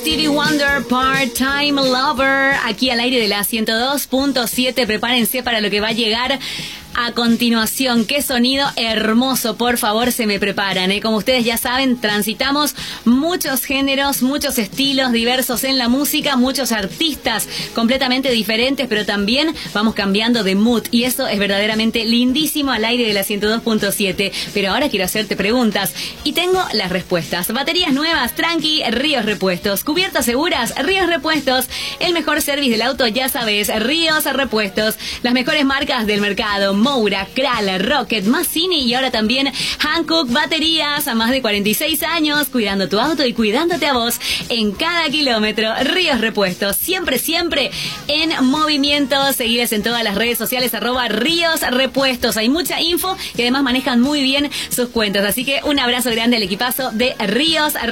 Stevie Wonder, Part-Time Lover, aquí al aire de la 102.7. Prepárense para lo que va a llegar a continuación. Qué sonido hermoso, por favor, se me preparan, ¿eh? Como ustedes ya saben, transitamos muchos géneros, muchos estilos diversos en la música, muchos artistas completamente diferentes, pero también vamos cambiando de mood y eso es verdaderamente lindísimo al aire de la 102.7. Pero ahora quiero hacerte preguntas y tengo las respuestas. Baterías nuevas, tranqui, Ríos Repuestos. Cubiertas seguras, Ríos Repuestos. El mejor service del auto, ya sabes, Ríos Repuestos. Las mejores marcas del mercado: Moura, Kral, Rocket, Massini y ahora también Hankook Baterías. A más de 46 años, cuidando tu auto y cuidándote a vos en cada kilómetro. Ríos Repuestos, siempre, siempre en movimiento. Seguiles en todas las redes sociales, @Ríos Repuestos. Hay mucha info y además manejan muy bien sus cuentas. Así que un abrazo grande al equipazo de Ríos